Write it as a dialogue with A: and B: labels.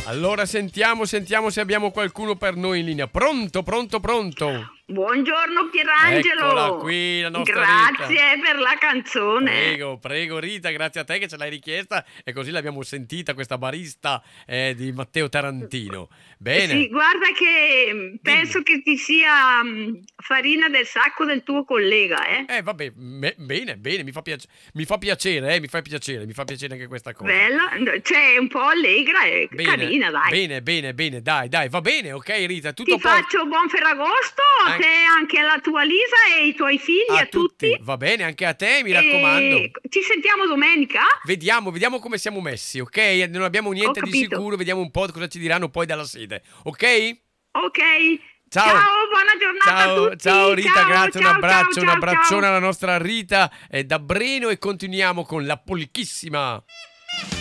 A: Allora sentiamo se abbiamo qualcuno per noi in linea. Pronto?
B: Buongiorno Pierangelo.
A: Eccola qui la nostra
B: Grazie
A: Rita.
B: per la canzone.
A: Prego Rita, grazie a te che ce l'hai richiesta e così l'abbiamo sentita questa barista di Matteo Tarantino.
B: Sì,
A: Bene.
B: guarda che
A: Dimmi.
B: penso che ti sia farina del sacco del tuo collega, eh?
A: Vabbè, bene, mi fa piacere, mi fa piacere anche questa cosa.
B: Bella, cioè un po' allegra e
A: Bene,
B: carina, dai.
A: bene, dai, va bene, ok Rita, tutto
B: Ti
A: a posto.
B: faccio buon Ferragosto a te,
A: An-
B: anche alla tua Lisa e ai tuoi figli,
A: a
B: a tutti.
A: tutti, va bene, anche a te, mi
B: E
A: raccomando.
B: ci sentiamo domenica?
A: Vediamo come siamo messi, ok? Non abbiamo
B: Ho
A: niente di
B: capito.
A: sicuro, vediamo un po' cosa ci diranno poi dalla sede, ok?
B: Ok.
A: Ciao.
B: Ciao, buona giornata a tutti.
A: Ciao Rita,
B: Ciao,
A: grazie, un
B: ciao, ciao,
A: abbraccio, un
B: ciao,
A: abbraccione
B: ciao.
A: alla nostra Rita da Breno e continuiamo con la polchissima.